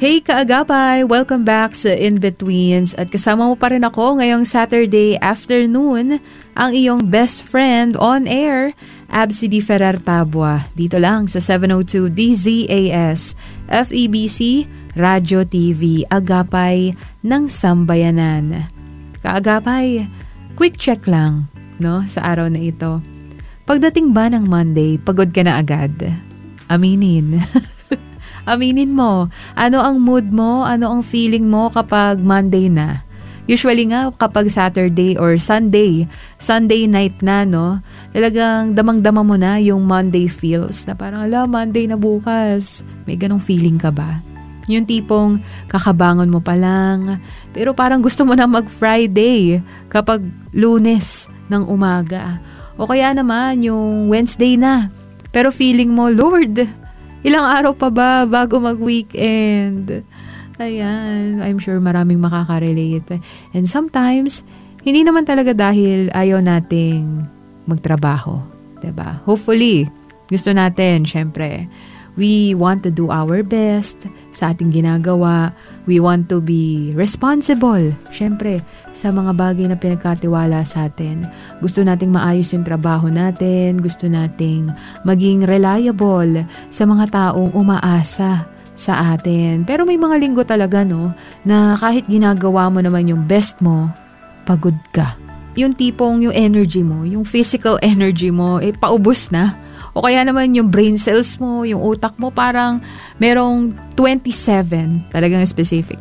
Hey kaagapay! Welcome back sa In-Betweens at kasama mo pa rin ako ngayong Saturday afternoon, ang iyong best friend on air, Absi Di Ferrer Tabua. Dito lang sa 702 DZAS, FEBC, Radyo TV, Agapay ng Sambayanan. Kaagapay, quick check lang, no, sa araw na ito. Pagdating ba ng Monday, pagod ka na agad? Aminin. Aminin mo, ano ang mood mo, ano ang feeling mo kapag Monday na? Usually nga kapag Saturday or Sunday night na, no? Talagang damang-dama mo na yung Monday feels na parang, Monday na bukas. May ganong feeling ka ba? Yung tipong kakabangon mo pa lang, pero parang gusto mo na mag-Friday kapag Lunes ng umaga. O kaya naman yung Wednesday na, pero feeling mo, Lord, ilang araw pa ba bago mag-weekend? Ayan, I'm sure maraming makaka-relate. And sometimes, hindi naman talaga dahil ayaw nating magtrabaho. Diba? Hopefully, gusto natin, syempre, we want to do our best sa ating ginagawa. We want to be responsible, syempre, sa mga bagay na pinagkatiwala sa atin. Gusto nating maayos yung trabaho natin. Gusto nating maging reliable sa mga taong umaasa sa atin. Pero may mga linggo talaga, no, na kahit ginagawa mo naman yung best mo, pagod ka. Yung tipong yung energy mo, yung physical energy mo, paubos na. O kaya naman yung brain cells mo, yung utak mo, parang merong 27, talagang specific,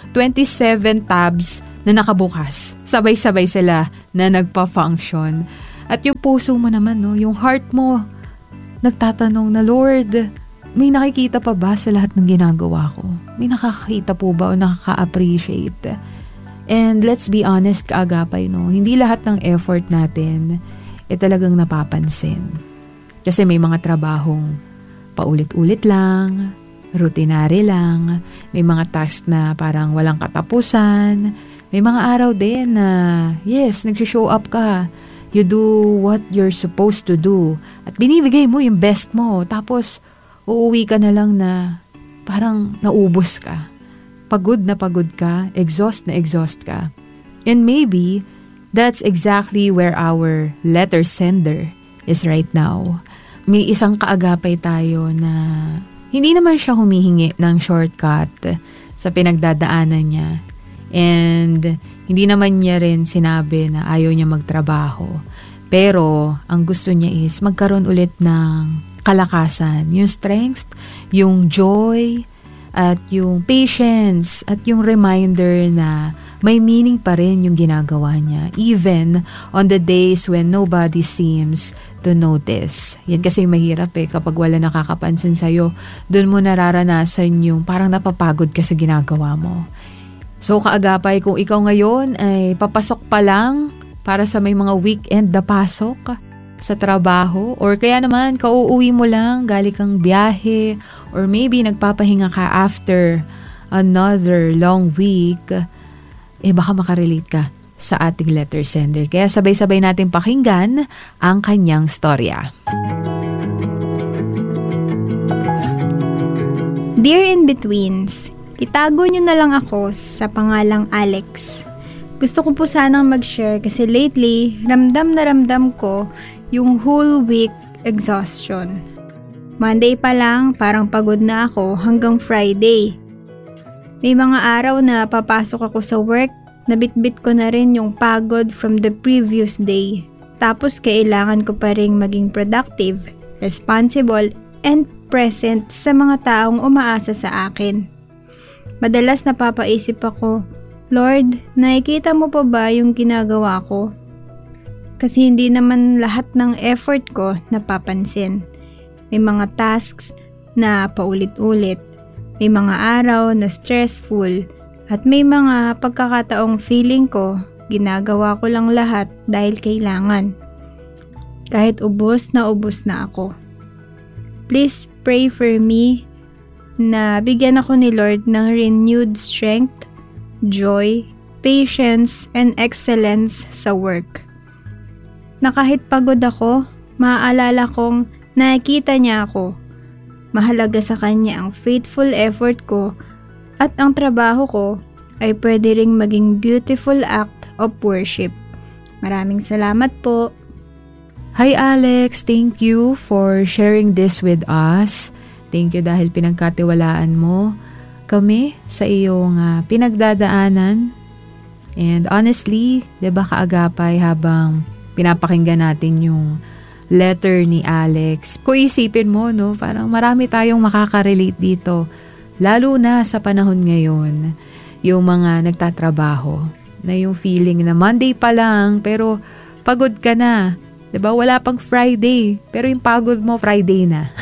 27 tabs na nakabukas. Sabay-sabay sila na nagpa-function. At yung puso mo naman, yung heart mo, nagtatanong na, Lord, may nakikita pa ba sa lahat ng ginagawa ko? May nakakakita po ba o nakaka-appreciate? And let's be honest, kaagapay, hindi lahat ng effort natin talagang napapansin. Kasi may mga trabahong paulit-ulit lang, routinary lang, may mga task na parang walang katapusan, may mga araw din na, yes, nag-show up ka, you do what you're supposed to do, at binibigay mo yung best mo, tapos uuwi ka na lang na parang naubos ka, pagod ka, exhaust na exhaust ka. And maybe, that's exactly where our letter sender is right now. May isang kaagapay tayo na hindi naman siya humihingi ng shortcut sa pinagdadaanan niya. And hindi naman niya rin sinabi na ayaw niya magtrabaho. Pero ang gusto niya is magkaroon ulit ng kalakasan, yung strength, yung joy, at yung patience, at yung reminder na may meaning pa rin yung ginagawa niya, even on the days when nobody seems to notice. Yan kasi mahirap kapag wala nakakapansin sa'yo, dun mo nararanasan yung parang napapagod ka sa ginagawa mo. So kaagapay, kung ikaw ngayon ay papasok pa lang para sa may mga weekend na pasok sa trabaho, or kaya naman kauuwi mo lang, galing kang biyahe, or maybe nagpapahinga ka after another long week, baka makarelate ka sa ating letter sender. Kaya sabay-sabay natin pakinggan ang kanyang storya. Dear In-Betweens, itago nyo na lang ako sa pangalang Alex. Gusto ko po sanang mag-share kasi lately, ramdam na ramdam ko yung whole week exhaustion. Monday pa lang, parang pagod na ako hanggang Friday. May mga araw na papasok ako sa work, nabitbit ko na rin yung pagod from the previous day. Tapos kailangan ko pa rin maging productive, responsible, and present sa mga taong umaasa sa akin. Madalas napapaisip ako, Lord, nakikita mo pa ba yung ginagawa ko? Kasi hindi naman lahat ng effort ko napapansin. May mga tasks na paulit-ulit. May mga araw na stressful at may mga pagkakataong feeling ko ginagawa ko lang lahat dahil kailangan. Kahit ubos na ako. Please pray for me na bigyan ako ni Lord ng renewed strength, joy, patience, and excellence sa work. Na kahit pagod ako, maaalala kong nakikita niya ako. Mahalaga sa kanya ang faithful effort ko At ang trabaho ko ay pwede ring maging beautiful act of worship. Maraming salamat po. Hi Alex, thank you for sharing this with us. Thank you dahil pinagkatiwalaan mo kami sa iyong pinagdadaanan. And honestly, 'di ba kaagapay habang pinapakinggan natin yung letter ni Alex. Kung isipin mo, no, parang marami tayong makaka-relate dito. Lalo na sa panahon ngayon, yung mga nagtatrabaho, na yung feeling na Monday pa lang, pero pagod ka na. 'Di ba? Wala pang Friday, pero yung pagod mo, Friday na.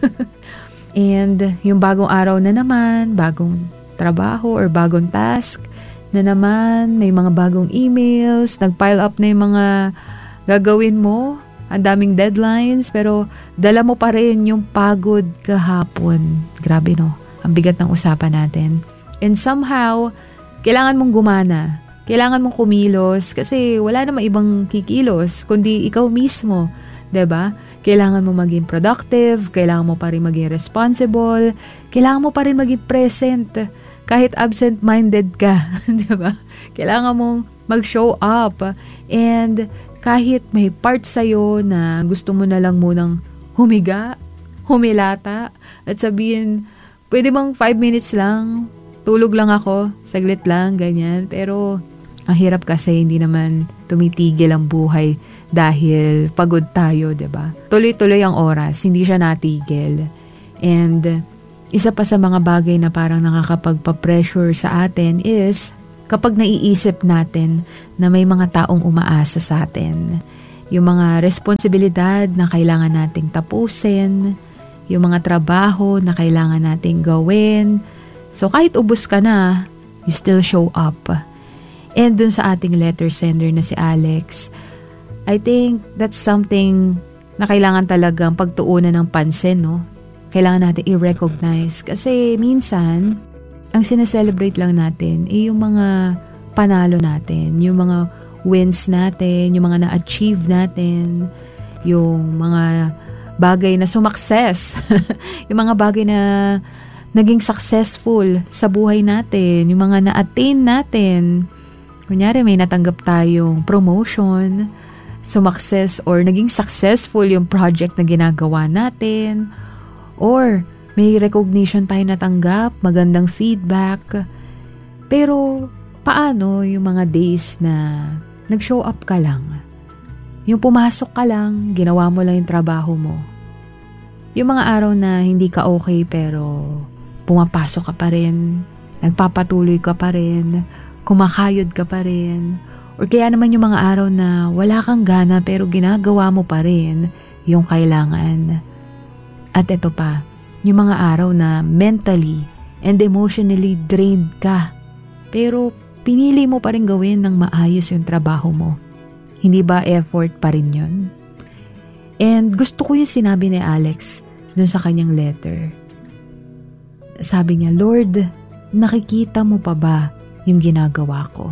And yung bagong araw na naman, bagong trabaho or bagong task na naman, may mga bagong emails, nag-pile up na yung mga gagawin mo, ang daming deadlines, pero dala mo pa rin yung pagod kahapon. Grabe no, ang bigat ng usapan natin. And somehow, kailangan mong gumana. Kailangan mong kumilos kasi wala namang ibang kikilos kundi ikaw mismo, 'di ba? Kailangan mo maging productive, kailangan mo pa rin maging responsible, kailangan mo pa rin maging present kahit absent-minded ka, 'di ba? Kailangan mong mag-show up and kahit may part sa'yo na gusto mo na lang munang humiga, humilata at sabihin, pwede bang 5 minutes lang, tulog lang ako, saglit lang, ganyan. Pero ang hirap kasi hindi naman tumitigil ang buhay dahil pagod tayo, 'di ba? Tuloy-tuloy ang oras, hindi siya natigil. And isa pa sa mga bagay na parang nakakapagpa-pressure sa atin is kapag naiisip natin na may mga taong umaasa sa atin. Yung mga responsibilidad na kailangan nating tapusin, yung mga trabaho na kailangan nating gawin. So kahit ubos ka na, you still show up. And dun sa ating letter sender na si Alex, I think that's something na kailangan talagang pagtuunan ng pansin, no? Kailangan natin i-recognize kasi minsan, ang sineselebrate lang natin ay yung mga panalo natin, yung mga wins natin, yung mga na-achieve natin, yung mga bagay na sumakses, yung mga bagay na naging successful sa buhay natin, yung mga na-attain natin. Kunyari may natanggap tayong promotion, sumakses or naging successful yung project na ginagawa natin, or may recognition tayo natanggap, magandang feedback. Pero paano yung mga days na nag-show up ka lang? Yung pumasok ka lang, ginawa mo lang yung trabaho mo. Yung mga araw na hindi ka okay pero pumapasok ka pa rin, nagpapatuloy ka pa rin, kumakayod ka pa rin. Or kaya naman yung mga araw na wala kang gana pero ginagawa mo pa rin yung kailangan. At ito pa, yung mga araw na mentally and emotionally drained ka, pero pinili mo pa rin gawin ng maayos yung trabaho mo. Hindi ba effort pa rin yun? And gusto ko yung sinabi ni Alex dun sa kanyang letter. Sabi niya, Lord, nakikita mo pa ba yung ginagawa ko?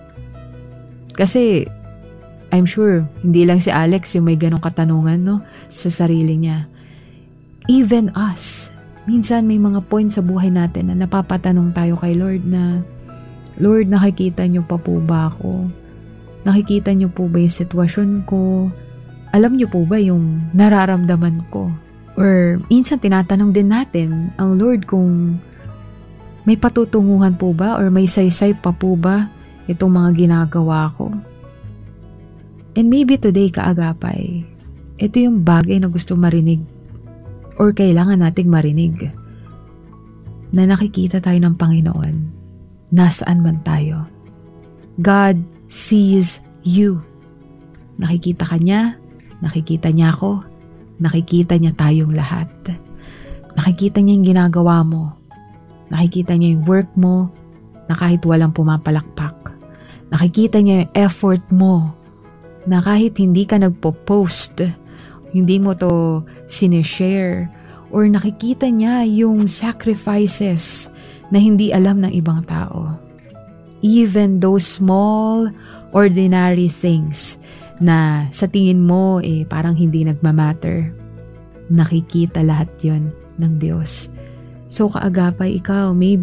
Kasi I'm sure hindi lang si Alex yung may ganong katanungan, no, sa sarili niya. Even us, minsan may mga points sa buhay natin na napapatanong tayo kay Lord na, Lord, nakikita niyo pa po ba ako? Nakikita niyo po ba yung sitwasyon ko? Alam niyo po ba yung nararamdaman ko? Or minsan tinatanong din natin ang Lord kung may patutunguhan po ba or may saysay pa po ba itong mga ginagawa ko? And maybe today kaagapay, ito yung bagay na gusto marinig or kailangan nating marinig, na nakikita tayo ng Panginoon, nasaan man tayo. God sees you. Nakikita ka niya, nakikita niya ako, nakikita niya tayong lahat. Nakikita niya yung ginagawa mo, nakikita niya yung work mo na kahit walang pumapalakpak. Nakikita niya yung effort mo na kahit hindi ka nagpo-post, hindi mo to sinishare, or nakikita niya yung sacrifices na hindi alam ng ibang tao. Even those small, ordinary things na sa tingin mo parang hindi nagmamatter, nakikita lahat yon ng Diyos. So kaagapay ikaw, maybe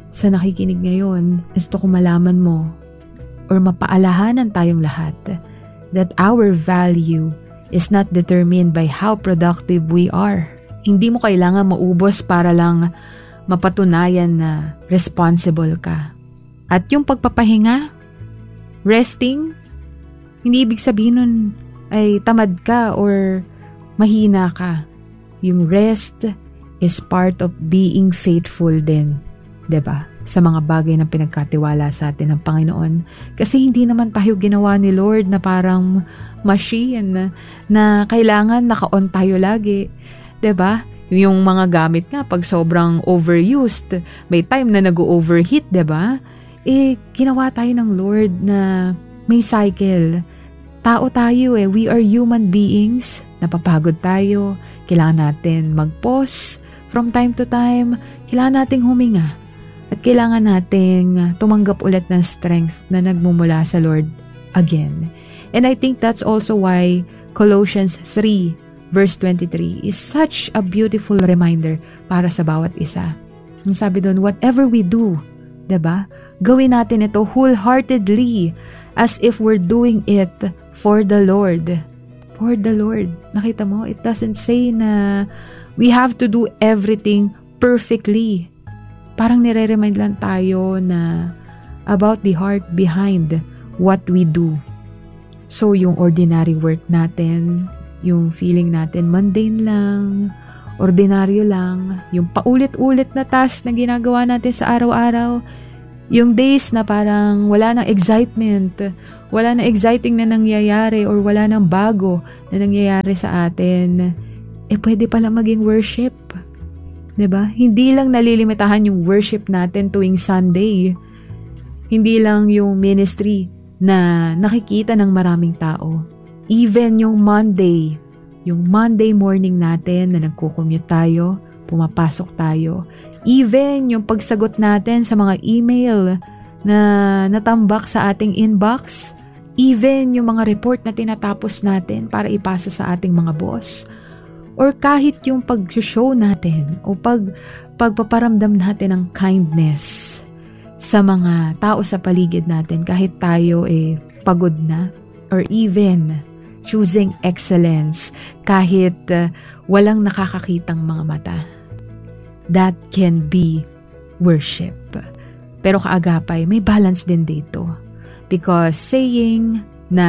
sa nakikinig ngayon, gusto ko malaman mo or mapaalahanan tayong lahat that our value is not determined by how productive we are. Hindi mo kailangan maubos para lang mapatunayan na responsible ka. At yung pagpapahinga, resting, hindi ibig sabihin nun ay tamad ka or mahina ka. Yung rest is part of being faithful din, 'di ba? Sa mga bagay na pinagkatiwala sa atin ng Panginoon. Kasi hindi naman tayo ginawa ni Lord na parang machine na kailangan naka-on tayo lagi, 'di ba? Yung mga gamit nga pag sobrang overused, may time na nag-overheat, 'di ba? Ginawa tayo ng Lord na may cycle. Tao tayo we are human beings, napapagod tayo, kailangan natin mag-pause from time to time, kailangan nating huminga, at kailangan nating tumanggap ulit ng strength na nagmumula sa Lord again. And I think that's also why Colossians 3 verse 23 is such a beautiful reminder para sa bawat isa. Ang sabi doon, whatever we do, 'di ba? Gawin natin ito wholeheartedly as if we're doing it for the Lord. For the Lord. Nakita mo, it doesn't say na we have to do everything perfectly. Parang nire-remind lang tayo na about the heart behind what we do. So yung ordinary work natin, yung feeling natin mundane lang, ordinaryo lang, yung paulit-ulit na task na ginagawa natin sa araw-araw, yung days na parang wala nang excitement, wala nang exciting na nangyayari or wala nang bago na nangyayari sa atin, pwede pala maging worship. 'Di ba? Hindi lang nalilimitahan yung worship natin tuwing Sunday. Hindi lang yung ministry na nakikita ng maraming tao. Even yung Monday morning natin na nagko-commute tayo, pumapasok tayo. Even yung pagsagot natin sa mga email na natambak sa ating inbox. Even yung mga report na tinatapos natin para ipasa sa ating mga boss. Or kahit yung pag-show natin o pagpaparamdam natin ng kindness sa mga tao sa paligid natin kahit tayo pagod na. Or even choosing excellence kahit walang nakakakitang mga mata. That can be worship. Pero kaagapay, may balance din dito. Because saying na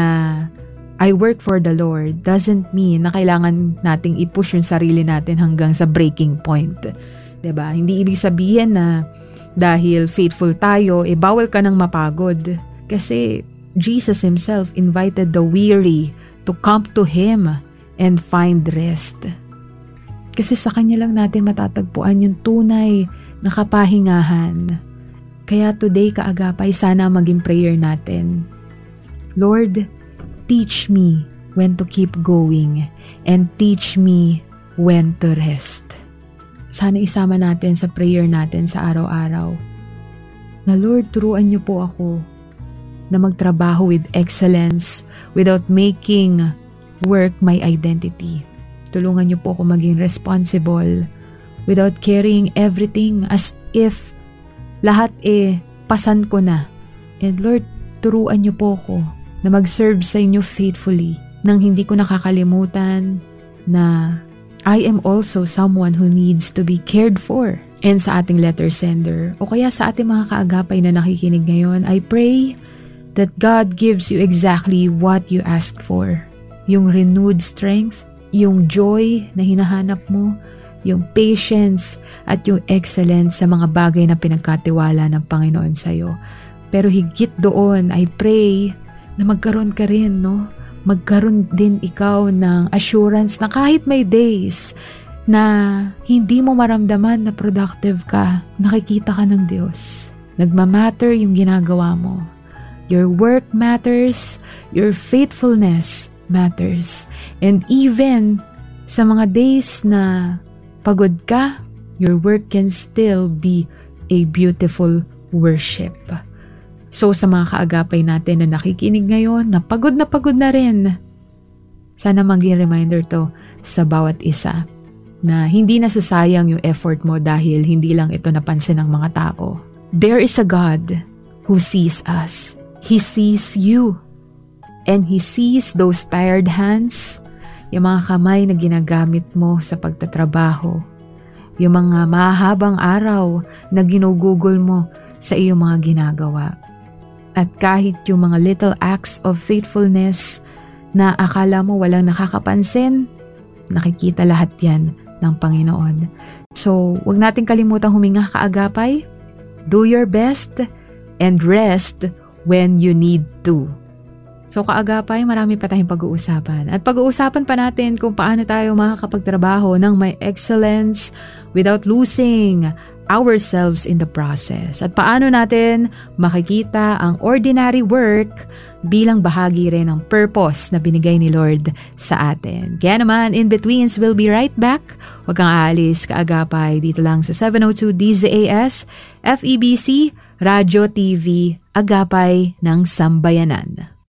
I work for the Lord doesn't mean na kailangan nating i-push yung sarili natin hanggang sa breaking point. 'Di ba? Hindi ibig sabihin na dahil faithful tayo, bawal ka nang mapagod. Kasi Jesus Himself invited the weary to come to Him and find rest. Kasi sa Kanya lang natin matatagpuan yung tunay na kapahingahan. Kaya today kaagapay, sana maging prayer natin. Lord, teach me when to keep going and teach me when to rest. Sana isama natin sa prayer natin sa araw-araw. Na Lord, turuan niyo po ako na magtrabaho with excellence without making work my identity. Tulungan niyo po ako maging responsible without carrying everything as if lahat pasan ko na. And Lord, turuan niyo po ako na mag-serve sa inyo faithfully nang hindi ko nakakalimutan na I am also someone who needs to be cared for. And sa ating letter sender o kaya sa ating mga kaagapay na nakikinig ngayon, I pray that God gives you exactly what you asked for. Yung renewed strength, yung joy na hinahanap mo, yung patience at yung excellence sa mga bagay na pinagkatiwala ng Panginoon sa iyo. Pero higit doon, I pray na magkaroon ka rin, magkaroon din ikaw ng assurance na kahit may days na hindi mo maramdaman na productive ka, nakikita ka ng Diyos. Nagmamatter yung ginagawa mo. Your work matters, your faithfulness matters. And even sa mga days na pagod ka, your work can still be a beautiful worship. So sa mga kaagapay natin na nakikinig ngayon, na pagod na rin, sana maging reminder to sa bawat isa na hindi nasasayang yung effort mo dahil hindi lang ito napansin ng mga tao. There is a God who sees us. He sees you. And He sees those tired hands, yung mga kamay na ginagamit mo sa pagtatrabaho, yung mga mahabang araw na ginugugol mo sa iyong mga ginagawa. At kahit yung mga little acts of faithfulness na akala mo walang nakakapansin, nakikita lahat yan ng Panginoon. So, huwag natin kalimutang huminga kaagapay. Do your best and rest when you need to. So kaagapay, marami pa tayong pag-uusapan. At pag-uusapan pa natin kung paano tayo makakapagtrabaho ng may excellence without losing ourselves in the process. At paano natin makikita ang ordinary work bilang bahagi rin ng purpose na binigay ni Lord sa atin. Kaya naman, In-Betweens will be right back. Huwag kang aalis, kaagapay, dito lang sa 702 DZAS, FEBC, Radyo TV, Agapay ng Sambayanan.